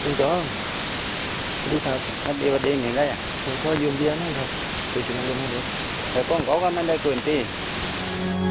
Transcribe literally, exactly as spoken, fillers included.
คุณจองสวัสดีครับนัดเดียวเองอย่างไรอ่ะผมขอยืมเบียร์หน่อยครับไปชิมน้ำเย็นให้ดูแต่ก้องเขาก็ไม่ได้เกินที่